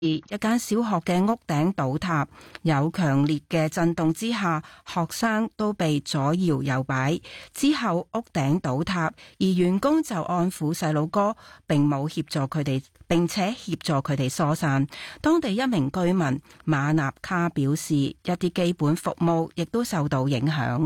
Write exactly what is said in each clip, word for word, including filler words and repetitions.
一間小學嘅屋頂倒塌，有強烈嘅震動之下，學生都被左搖右擺。之後屋頂倒塌，而員工就安撫細路哥，並冇協助佢哋，並且協助佢哋疏散。當地一名居民馬納卡表示，一啲基本服務亦都受到影響。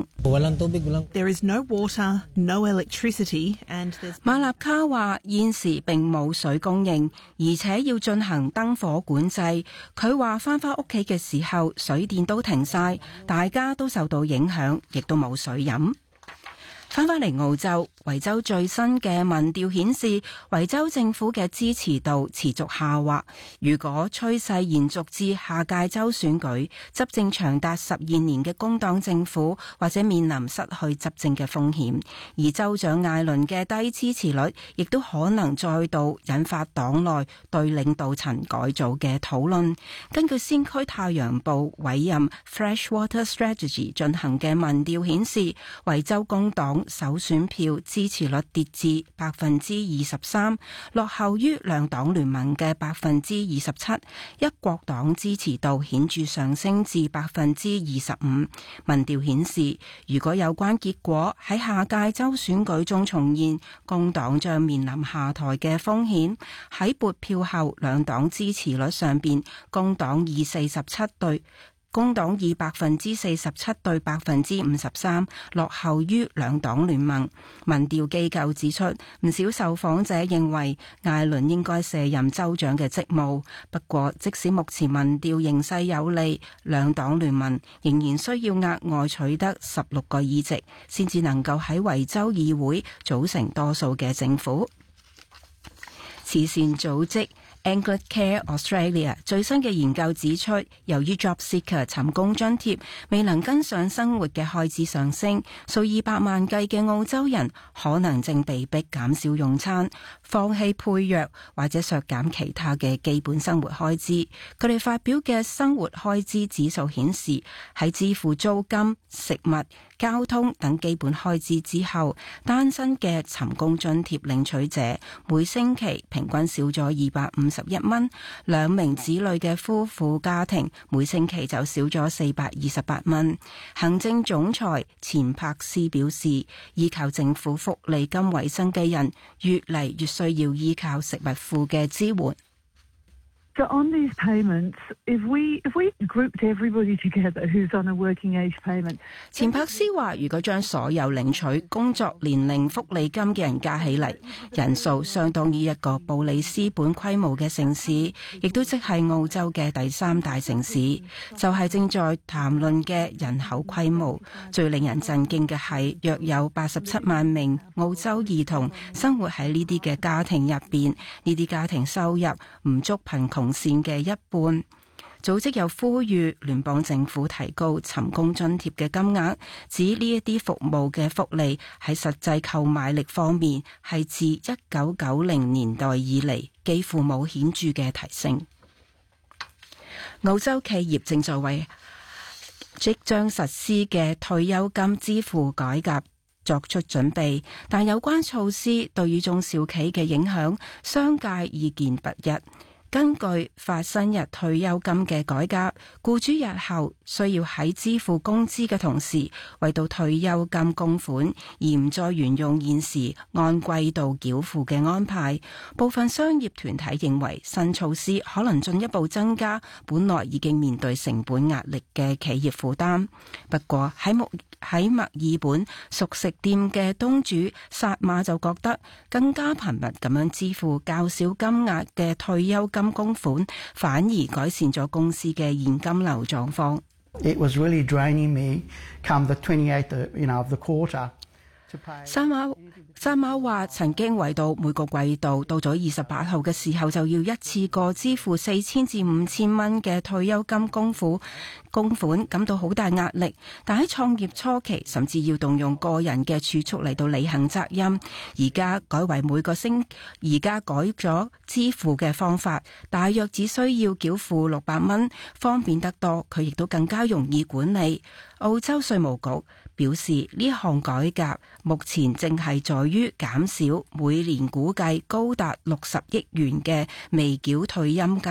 There is no water, no electricity, and there's... 馬納卡話現時並冇水供應，而且要進行燈火管制。佢話返返屋企嘅時候，水電都停晒，大家都受到影響，亦都冇水飲。翻返嚟澳洲，維州最新嘅民調顯示，維州政府嘅支持度持續下滑。如果趨勢延續至下屆州選舉，執政長達十二年嘅工黨政府或者面臨失去執政嘅風險。而州長艾倫嘅低支持率，亦都可能再度引發黨內對領導層改組嘅討論。根據先驅太陽報委任 Freshwater Strategy 進行嘅民調顯示，維州工黨首選票支持率跌至百分之二十三，落後於兩黨聯盟嘅百分之二十七。一國黨支持度顯著上升至百分之二十五。民調顯示，如果有關結果喺下屆州選舉中重現，工黨將面臨下台嘅風險。喺撥票後，兩黨支持率上邊，工黨以四十七對。工黨以百分之四十七對百分之五十三落後於兩黨聯盟。民調機構指出，唔少受訪者認為艾倫應該卸任州長嘅職務。不過，即使目前民調形勢有利，兩黨聯盟仍然需要額外取得十六個議席，先至能夠喺維州議會組成多數嘅政府。慈善組織Anglicare Australia 最新嘅研究指出，由於 JobSeeker 尋工津貼未能跟上生活嘅開支上升，數以百萬計嘅澳洲人可能正被迫減少用餐、放棄配藥或者削減其他嘅基本生活開支。佢哋發表嘅生活開支指數顯示，喺支付租金、食物、交通等基本開支之後，單身嘅尋工津貼領取者每星期平均少咗二百五十一蚊，兩名子女嘅夫婦家庭每星期就少咗四百二十八蚊。行政總裁錢柏斯表示，依靠政府福利金維生嘅人越嚟越需要依靠食物庫嘅支援。 So on these payments, if we if we grouped everybody together who's on a working age payment， 錢柏斯話，如果將所有領取工作年齡福利金嘅人加起嚟，人數相當於一個布里斯本規模嘅城市，亦都即係澳洲嘅第三大城市。就係、是、正在談論嘅人口規模。最令人震驚嘅係，約有八十七萬名澳洲兒童生活喺呢啲嘅家庭入邊，呢啲家庭收入唔足貧窮線嘅一半。組織又呼籲聯邦政府提高尋工津貼嘅金額，指呢一啲服務嘅福利喺實際購買力方面係自一九九零年代以嚟幾乎冇顯著嘅提升。澳洲企業正在為即將實施嘅退休金支付改革作出準備，但有關措施對於中小企嘅影響，商界意見不一。根據發新日退休金嘅改革，僱主日後需要喺支付工資嘅同時，為到退休金供款，而唔再沿用現時按季度繳付嘅安排。部分商業團體認為新措施可能進一步增加本來已經面對成本壓力嘅企業負擔。不過喺墨喺墨爾本熟食店嘅東主薩馬就覺得，更加頻密咁樣支付較少金額嘅退休金供款，反而改善咗公司嘅現金流狀況。 It was really draining me come the twenty-eighth, you know, of the quarter. 三馬三馬話曾經為到每個季度到咗二十八號嘅時候就要一次過支付四千至五千蚊嘅退休金供款供款感到好大壓力，但喺創業初期甚至要動用個人嘅儲蓄嚟到履行責任。而家改為每個星而家改咗支付嘅方法，大約只需要繳付六百蚊，方便得多，佢亦都更加容易管理。澳洲稅務局表示，呢項改革目前正係在於減少每年估計高達六十億元嘅未繳退休金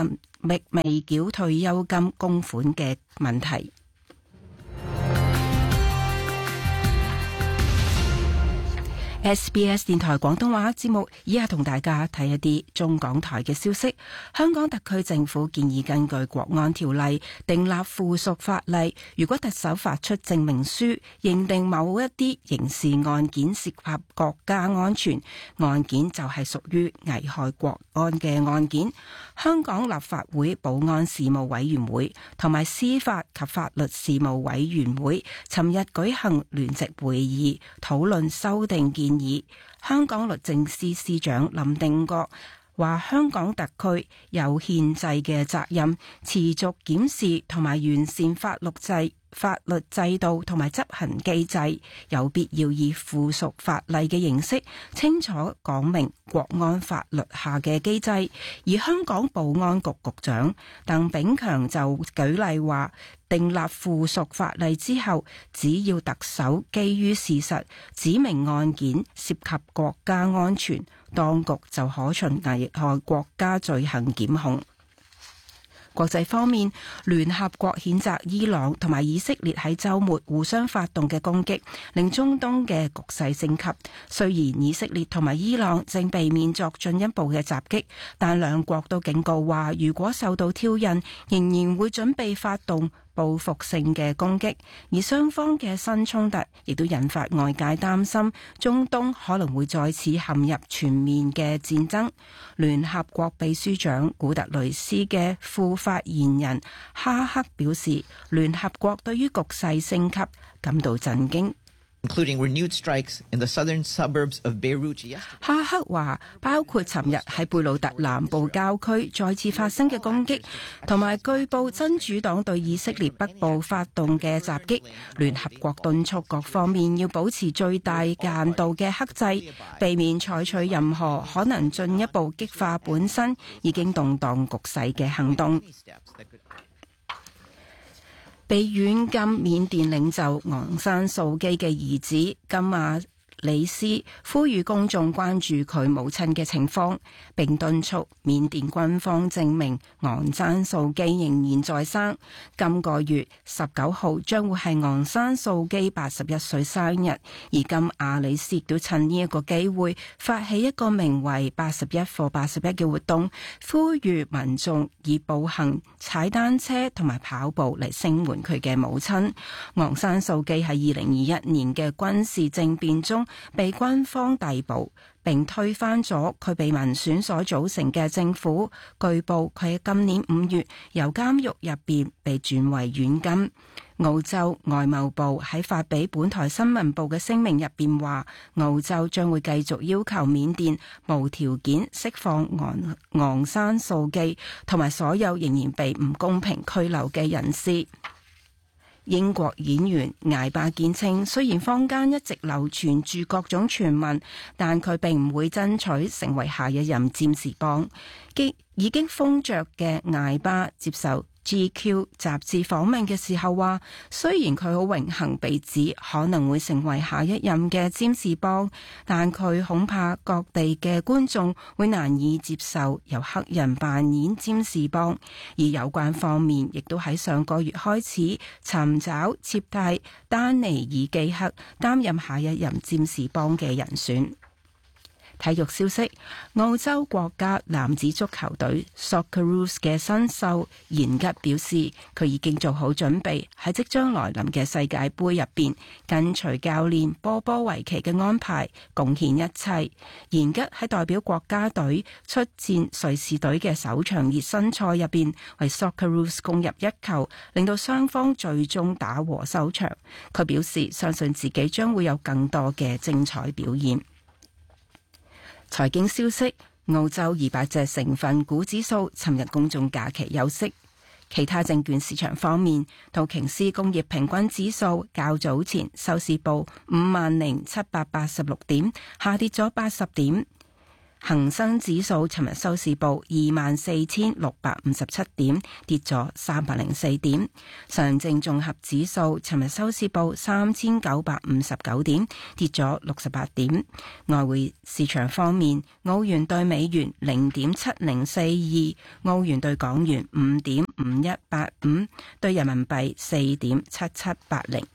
未未繳退休金供款嘅問題。S B S 電台廣東話節目以下同大家睇一啲中港台嘅消息。香港特區政府建議根據國安條例訂立附屬法例，如果特首發出證明書，認定某一啲刑事案件涉及國家安全，案件就係屬於危害國安嘅案件。香港立法會保安事務委員會同埋司法及法律事務委員會尋日舉行聯席會議，討論修訂建議。香港律政司司長林定國話，香港特區有憲制嘅責任，持續檢視同埋完善法律制、法律制度同埋執行機制，有必要以附屬法例嘅形式清楚講明國安法律下嘅機制。而香港保安局局長鄧炳強就舉例話，訂立附屬法例之後，只要特首基於事實指明案件涉及國家安全，當局就可循危害國家罪行檢控。國際方面，聯合國譴責伊朗同埋以色列喺週末互相發動嘅攻擊，令中東嘅局勢升級。雖然以色列同埋伊朗正避免作進一步嘅襲擊，但兩國都警告話，如果受到挑釁，仍然會準備發動報復性嘅攻擊。而雙方嘅新衝突亦都引發外界擔心，中東可能會再次陷入全面嘅戰爭。聯合國秘書長古特雷斯嘅副發言人哈克表示，聯合國對於局勢升級感到震驚。 including renewed strikes in the southern suburbs of Beirut. 哈克話，包括尋日喺貝魯特南部郊區再次發生嘅攻擊，同埋據報真主黨對以色列北部發動嘅襲擊。聯合國敦促各方面要保持最大限度嘅克制，避免採取任何可能進一步激化本身已經動盪局勢嘅行動。被軟禁緬甸領袖昂山素基嘅兒子金亞里斯呼籲公眾關注佢母親嘅情況，並敦促緬甸軍方證明昂山素基仍然在生。今個月十九號將會係昂山素基八十一歲生日，而金亞里斯亦都趁呢一個機會發起一個名為八十一 for 八十一嘅活動，呼籲民眾以步行、踩單車同埋跑步嚟聲援佢嘅母親。昂山素基喺二零二一年嘅軍事政變中被軍方逮捕，並推翻咗佢被民選所組成嘅政府。據報佢喺今年五月由監獄入邊被轉為軟禁。澳洲外貿部喺發俾本台新聞部嘅聲明入邊話，澳洲將會繼續要求緬甸無條件釋放昂昂山素基同埋所有仍然被唔公平拘留嘅人士。英國演員艾巴堅稱，雖然坊間一直流傳住各種傳聞，但佢並唔會爭取成為下一任占士邦。已經封爵嘅艾巴接受 G Q 雜誌訪問嘅時候話，雖然佢好榮幸被指可能會成為下一任嘅占士邦，但佢恐怕各地嘅觀眾會難以接受由黑人扮演占士邦，而有關方面亦都喺上個月開始尋找接替丹尼爾基克擔任下一任占士邦嘅人選。體育消息，澳洲國家男子足球隊 Socceroos 嘅新秀嚴吉表示，佢已經做好準備喺即將來臨嘅世界盃入邊跟隨教練波波維奇嘅安排貢獻一切。嚴吉喺代表國家隊出戰瑞士隊嘅首場熱身賽入邊為 Socceroos 攻入一球，令到雙方最終打和收場。佢表示相信自己將會有更多嘅精彩表現。財經消息，澳洲二百隻成分股指數尋日公眾假期休息。其他證券市場方面，道瓊斯工業平均指數較早前收市報五萬零七百八十六點，下跌咗八十點。 恒生指數尋日收市報二萬四千六百五十七點，跌咗三百零四點。上證綜合指數尋日收市報三千九百五十九點，跌咗六十八點。外匯市場方面，澳元對美元零點七零四二，澳元對港元五點五一八五，對人民幣四點七七八零。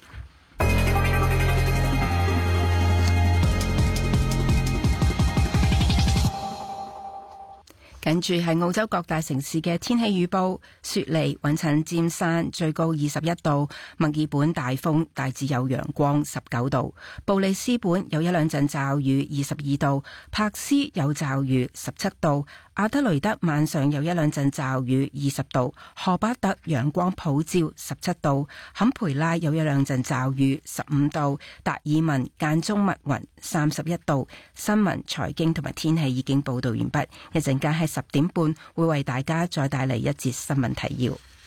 跟住係澳洲各大城市嘅天氣預報：雪梨、雲層佔山，最高二十一度；墨爾本大風，大致有陽光，十九度；布里斯本有一兩陣驟雨，二十二度；柏斯有驟雨，十七度；阿德雷德晚上有一兩陣驟雨，二十度；荷巴特陽光普照，十七度；坎培拉有一兩陣驟雨，十五度；達爾文間中密雲，三十一度。新聞、財經同埋天氣已經報道完畢，一陣間喺十點半會為大家再帶嚟一節新聞提要。